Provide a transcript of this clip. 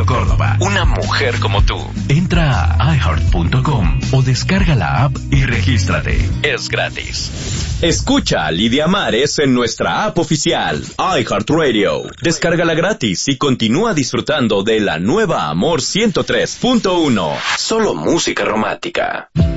Córdoba. Una mujer como tú. Entra a iHeart.com o descarga la app y regístrate. Es gratis. Escucha a Lidia Mares en nuestra app oficial, iHeartRadio. Descárgala gratis y continúa disfrutando de la nueva Amor 103.1. Solo música romántica.